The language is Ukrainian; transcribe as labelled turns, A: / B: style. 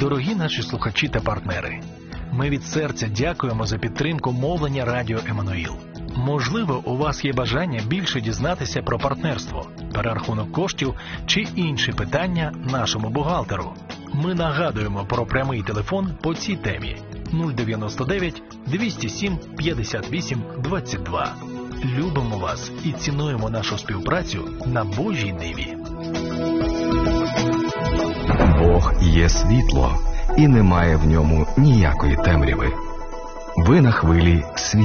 A: Дорогі наші слухачі та партнери, ми від серця дякуємо за підтримку мовлення Радіо Еммануїл. Можливо, у вас є бажання більше дізнатися про партнерство, перерахунок коштів чи інші питання нашому бухгалтеру. Ми нагадуємо про прямий телефон по цій темі 099 207 58 22. Любимо вас і цінуємо нашу співпрацю на Божій ниві.
B: Бог є світло, і немає в ньому ніякої темряви. Ви на хвилі світла.